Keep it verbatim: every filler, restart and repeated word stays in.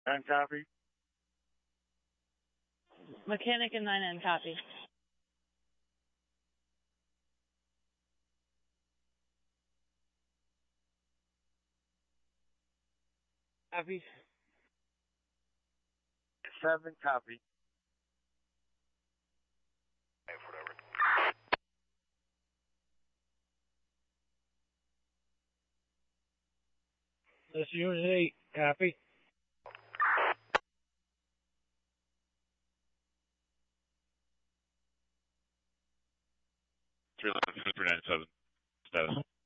Nine copy. Mechanic and nine N copy. Copy. Seven copy. Whatever. This is Unit eight, copy. three nine seven. Status.